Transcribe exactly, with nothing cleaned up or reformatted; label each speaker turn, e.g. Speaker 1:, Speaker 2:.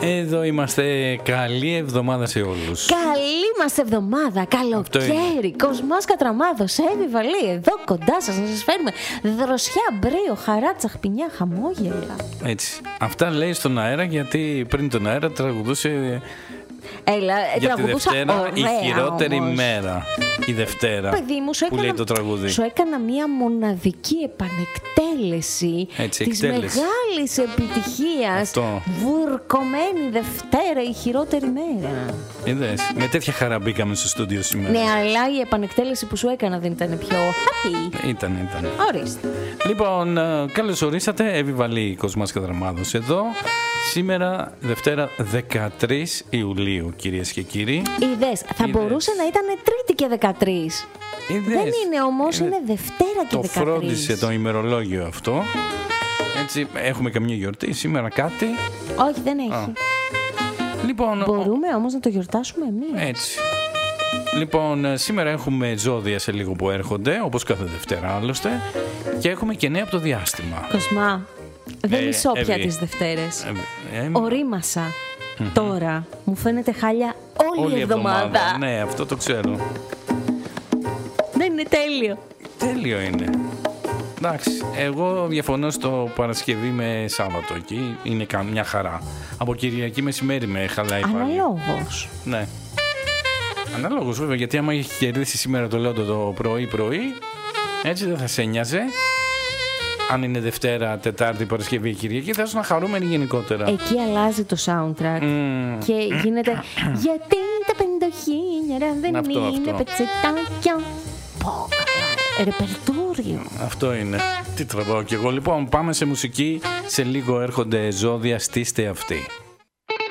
Speaker 1: Εδώ είμαστε. Καλή εβδομάδα σε όλους.
Speaker 2: Καλή μας εβδομάδα. Καλοκαίρι. Κοσμάς Κατραμάδος, Εύη Βαλή, εδώ κοντά σας να σας φέρουμε δροσιά, μπρίο, χαρά, τσαχπινιά, χαμόγελα.
Speaker 1: Έτσι. Αυτά λέει στον αέρα γιατί πριν τον αέρα τραγουδούσε.
Speaker 2: Έλα,
Speaker 1: για τη Δευτέρα,
Speaker 2: ωραία,
Speaker 1: η χειρότερη
Speaker 2: όμως.
Speaker 1: μέρα. Η Δευτέρα.
Speaker 2: Παιδί μου, σου
Speaker 1: που
Speaker 2: έκανα,
Speaker 1: λέει το τραγούδι.
Speaker 2: σου έκανα μια μοναδική επανεκτέλεση
Speaker 1: Έτσι,
Speaker 2: της
Speaker 1: εκτέλεση.
Speaker 2: μεγάλης επιτυχίας.
Speaker 1: Αυτό.
Speaker 2: Βουρκωμένη Δευτέρα, η χειρότερη μέρα.
Speaker 1: Είδες, με τέτοια χαρά μπήκαμε στο στούντιο σήμερα.
Speaker 2: Ναι, αλλά η επανεκτέλεση που σου έκανα δεν ήταν πιο happy.
Speaker 1: Ήταν, ήταν.
Speaker 2: Ορίστε.
Speaker 1: Λοιπόν, ε, καλώς ορίσατε. Εύη Βαλή, Κοσμάς Κατραμάδος εδώ. Σήμερα, Δευτέρα δεκατρείς Ιουλίου, κυρίες και κύριοι.
Speaker 2: Είδες, θα
Speaker 1: Είδες.
Speaker 2: μπορούσε να ήταν Τρίτη και δεκατρείς.
Speaker 1: Είδες.
Speaker 2: Δεν είναι όμως,
Speaker 1: Είδες.
Speaker 2: είναι Δευτέρα και
Speaker 1: Το
Speaker 2: δεκατρείς.
Speaker 1: φρόντισε το ημερολόγιο αυτό. Έτσι, έχουμε καμία γιορτή σήμερα, κάτι.
Speaker 2: Όχι, δεν έχει.
Speaker 1: Α. Λοιπόν,
Speaker 2: Μπορούμε όμως να το γιορτάσουμε εμείς.
Speaker 1: έτσι. Λοιπόν, ε, σήμερα έχουμε ζώδια σε λίγο που έρχονται, όπως κάθε Δευτέρα άλλωστε. Και έχουμε και νέα από το διάστημα.
Speaker 2: Κοσμά, δεν
Speaker 1: Ε,
Speaker 2: μισώ πια
Speaker 1: Εύη.
Speaker 2: τις Δευτέρες.
Speaker 1: Ε, ε,
Speaker 2: Ορίμασα. Τώρα μου φαίνεται χάλια όλη, η εβδομάδα.
Speaker 1: Ναι, αυτό το ξέρω.
Speaker 2: Δεν είναι τέλειο.
Speaker 1: Τέλειο είναι. Εντάξει, εγώ διαφωνώ στο Παρασκευή με Σάββατο. Εκεί είναι καμιά χαρά. Από Κυριακή μεσημέρι με χαλάει πάλι.
Speaker 2: Αναλόγως.
Speaker 1: Ναι. Αναλόγως βέβαια, γιατί άμα έχει κερδίσει σήμερα το Λόντο το πρωί-πρωί, έτσι δεν θα σε νοιάζε. Αν είναι Δευτέρα, Τετάρτη, Παρασκευή, Κυριακή, θα ήσουν χαρούμενοι γενικότερα.
Speaker 2: Εκεί αλλάζει το soundtrack
Speaker 1: Mm.
Speaker 2: και γίνεται γιατί τα πεντοχίλιαρα δεν
Speaker 1: Αυτό,
Speaker 2: είναι
Speaker 1: αυτό.
Speaker 2: πετσετάκια. Πω, καλά, ρεπερτόριο.
Speaker 1: Αυτό είναι. Τι τραβάω κι εγώ. Λοιπόν, πάμε σε μουσική. Σε λίγο έρχονται ζώδια, στήστε αυτοί.